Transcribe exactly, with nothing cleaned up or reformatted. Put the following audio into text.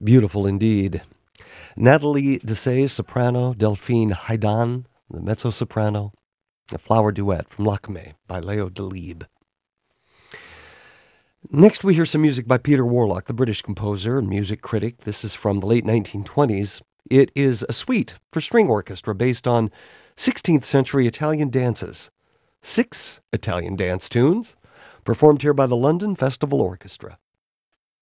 Beautiful indeed. Natalie Dessay, soprano, Delphine Haidan, the mezzo-soprano, a flower duet from Lakme by Leo Delibes. Next, we hear some music by Peter Warlock, the British composer and music critic. This is from the late nineteen twenties. It is a suite for string orchestra based on sixteenth century Italian dances. Six Italian dance tunes, performed here by the London Festival Orchestra.